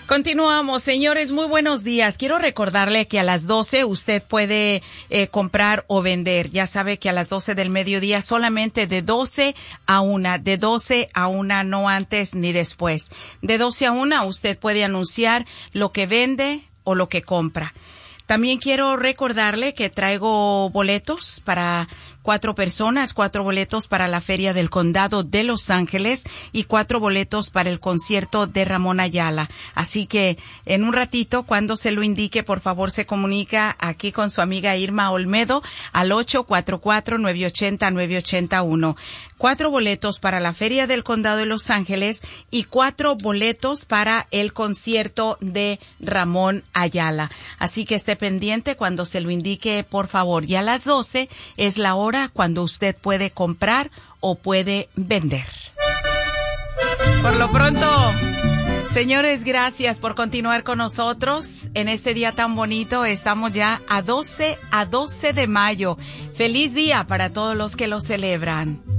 Continuamos, señores, muy buenos días. Quiero recordarle que a las 12 usted puede comprar o vender. Ya sabe que a las 12 del mediodía solamente de 12 a 1, de 12 a 1, no antes ni después. De 12 a 1 usted puede anunciar lo que vende o lo que compra. También quiero recordarle que traigo boletos para 4 personas, 4 boletos para la Feria del Condado de Los Ángeles y 4 boletos para el concierto de Ramón Ayala. Así que en un ratito, cuando se lo indique, por favor se comunica aquí con su amiga Irma Olmedo al 844-980-981. 4 boletos para la Feria del Condado de Los Ángeles y 4 boletos para el concierto de Ramón Ayala. Así que esté pendiente cuando se lo indique, por favor. Y a las 12 es la hora cuando usted puede comprar o puede vender. Por lo pronto, señores, gracias por continuar con nosotros en este día tan bonito. Estamos ya a 12 de mayo. Feliz día para todos los que lo celebran.